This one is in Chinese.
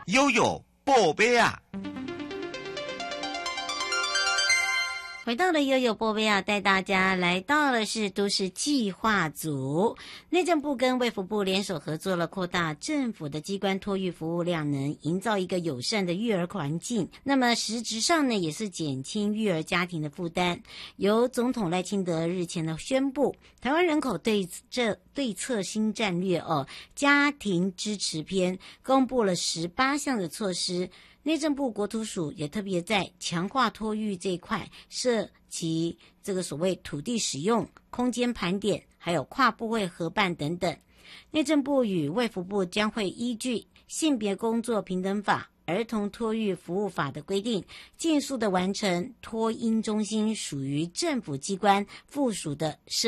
悠悠宝贝啊。 回到了悠悠波贝啊，带大家来到了是都市计划组。内政部跟卫福部联手合作了，扩大政府的机关托育服务量能，营造一个友善的育儿环境。那么实质上呢，也是减轻育儿家庭的负担。由总统赖清德日前的宣布，台湾人口对策新战略家庭支持篇公布了18项的措施。内政部国土署也特别在强化托育这一块涉及这个所谓土地使用、空间盘点，还有跨部会合办等等。内政部与卫福部将会依据性别工作平等法、儿童托育服务法的规定，尽速的完成托婴中心属于政府机关附属的